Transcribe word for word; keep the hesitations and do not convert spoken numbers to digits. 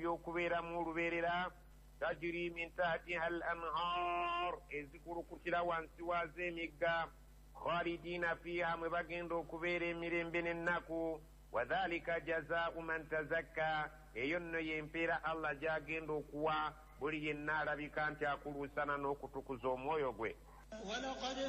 okubeeramu olubeerera tajiri min tahtiha al anhar ezikulukutira wansi waazo emigga khalidina fiha mwe bagenda okubeera emirembe n'ennaku wadhalika jazaau man tazakka eyo nno yempeera allah gy'agenda okuwa buli yenna alabika nti akuluusana n'okutukuza omwoyo gwe.